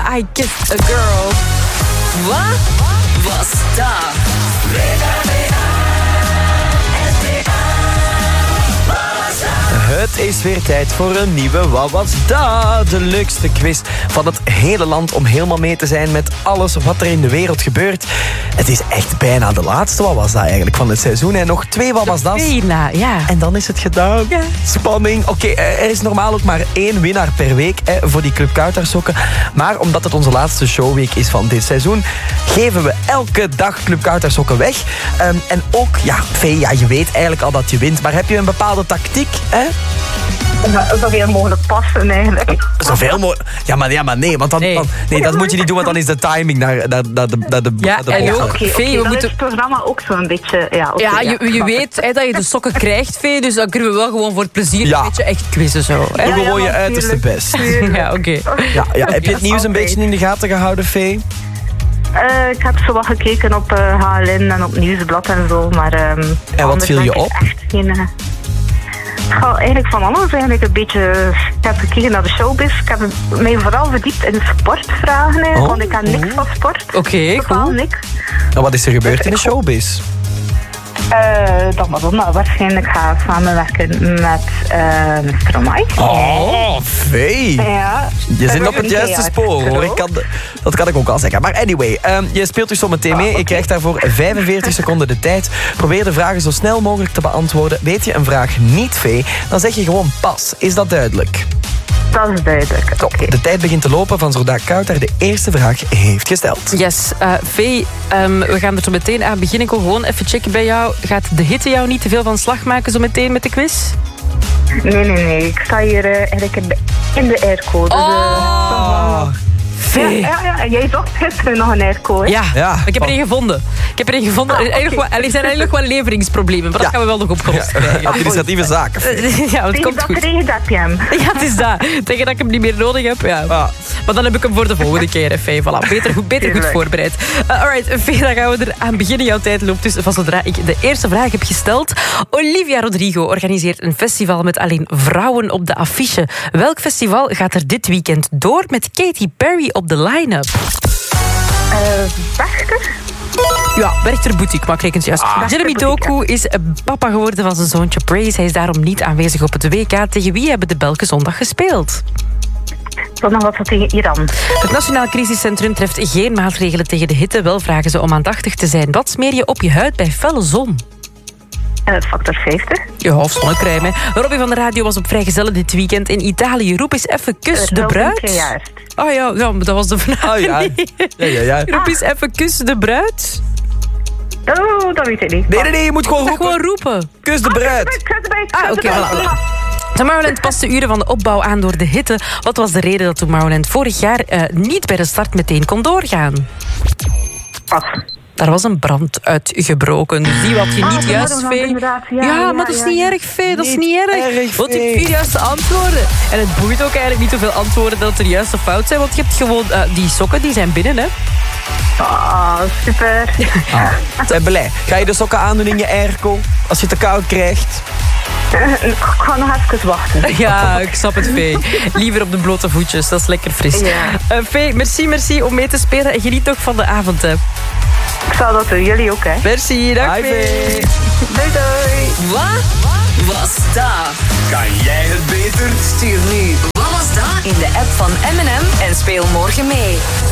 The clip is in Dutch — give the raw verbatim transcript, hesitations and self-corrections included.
I Kissed a Girl. Wat was dat? Het is weer tijd voor een nieuwe Wat was dat? De leukste quiz van het hele land om helemaal mee te zijn met alles wat er in de wereld gebeurt. Het is echt bijna de laatste Wat was dat eigenlijk van het seizoen. En nog twee Wat was dat? Vela, ja. En dan is het gedaan. Ja. Spanning. Oké, okay, er is normaal ook maar één winnaar per week hè, voor die Club Kautarsokken. Maar omdat het onze laatste showweek is van dit seizoen, geven we elke dag Club Kautarsokken weg. Um, en ook, ja, Vee, ja, je weet eigenlijk al dat je wint. Maar heb je een bepaalde tactiek, hè? Ja, zoveel mogelijk passen eigenlijk. Zoveel mogelijk. Ja, maar, ja, maar nee, want dan, Nee. dan, nee, dat moet je niet doen, want dan is de timing naar, naar, naar de, naar de, Ja, naar de en bocht. ook- Oké, okay, Vee, okay, we dan moeten- is het programma ook zo'n beetje... Ja, okay, Ja, je, je snap weet hè, dat je de sokken krijgt, Vee. Dus dan kunnen we wel gewoon voor het plezier Ja. een beetje echt quizzen zo. Hè? Doe Ja, gewoon je ja, uiterste natuurlijk. best. Ja, oké. Ja, ja. Heb je het nieuws een Altijd. beetje in de gaten gehouden, Vee? Uh, ik heb zo wat gekeken op uh, H L N en op Nieuwsblad en zo, maar... Um, En wat viel je op? Echt geen... Uh, ga eigenlijk van alles eigenlijk een beetje... Ik heb gekeken naar de showbiz. Ik heb mij vooral verdiept in sportvragen eigenlijk, Oh. want ik ken niks van sport. Oké, Totaal goed. niks. En wat is er gebeurd in de showbiz? Uh, dat Madonna waarschijnlijk gaat samenwerken met uh, mister Amai. Oh, Vee. Ja. Je zit Dat op het is juiste een spoor, hoor. Ik kan, dat kan ik ook al zeggen. Maar anyway, um, je speelt dus zo meteen mee. Je krijgt daarvoor vijfenveertig seconden de tijd. Probeer de vragen zo snel mogelijk te beantwoorden. Weet je een vraag niet, Vee, dan zeg je gewoon pas. Is dat duidelijk? Dat is duidelijk. Top. Oké. De tijd begint te lopen van zodra Kautar de eerste vraag heeft gesteld. Yes, uh, Vee, um, we gaan er zo meteen aan beginnen. Ik wil gewoon even checken bij jou. Gaat de hitte jou niet te veel van slag maken zo meteen met de quiz? Nee, nee, nee. Ik sta hier uh, eigenlijk in de, in de airco. Dus, uh, Oh, ja, Vee. ja, ja. En jij zocht gisteren nog een airco, hè? Ja, Ja. ik heb er één gevonden. Ik heb er één gevonden. Ah, Er, eigenlijk oké. wel- er zijn eigenlijk nog wel leveringsproblemen, maar dat Ja. gaan we wel nog opgelost krijgen. Administratieve zaken. Ja, het Tegen komt dat goed. regent heb je hem. Ja, het is dat. Tegen dat ik hem niet meer nodig heb. Ja. Ah. Maar dan heb ik hem voor de volgende keer. Hè, Faye. Voilà. Beter, goed, beter goed Tuurlijk. voorbereid. Uh, alright, Faye, dan gaan we er aan beginnen. Jouw tijd loopt dus van zodra ik de eerste vraag heb gesteld. Olivia Rodrigo organiseert een festival met alleen vrouwen op de affiche. Welk festival gaat er dit weekend door met Katy Perry op de line-up? Uh, Wachter? Ja, Werchter Boutique, maar ik reken het juist. Jeremy Boutique, Doku is papa geworden van zijn zoontje Praise. Hij is daarom niet aanwezig op het W K. Tegen wie hebben de Belgen zondag gespeeld? Zondag was dat tegen Iran. Het Nationaal Crisiscentrum treft geen maatregelen tegen de hitte. Wel vragen ze om aandachtig te zijn. Wat smeer je op je huid bij felle zon? Uh, factor vijftig. Ja, of zonnecrème. hè. Robbie van de Radio was op vrijgezellen dit weekend in Italië. Roep eens even kus de bruid. Juist. Oh ja, ja, maar dat was de vraag Oh ja. niet. Ja, ja, ja. Roep eens even kus de bruid. Oh, dat weet ik niet. Nee, nee, nee, je moet gewoon Zeg roepen. gewoon roepen. Kus de bruid. Ah, oké, voilà. Tomorrowland past de uren van de opbouw aan door de hitte. Wat was de reden dat Tomorrowland vorig jaar uh, niet bij de start meteen kon doorgaan? Pas. Daar was een brand uitgebroken. Dus die had je Ah, niet de juist, Tomorrowland, Vee. inderdaad. Ja, Ja, ja, maar dat is ja, niet ja. erg, Vee. Dat is Niet niet erg. erg, Want je hebt Vee. vier juiste antwoorden. En het boeit ook eigenlijk niet zoveel antwoorden dat er juist of fout zijn. Want je hebt gewoon... Uh, die sokken, die zijn binnen, hè. Ah, super. Ah, zijn blij. Ga je de sokken aandoen in je airco als je het te koud krijgt? Ik ga nog even wachten. Ja, ik snap het, Vee. Liever op de blote voetjes, dat is lekker fris. Ja. Uh, Vee, merci, merci om mee te spelen. En geniet nog van de avond, hè. Ik zal dat doen. Jullie ook, hè. Merci, dag Bye, Vee. Vee. Doei, doei. Wat was dat? Kan jij het beter? Stuur nu Wat was dat in de app van M en M en speel morgen mee.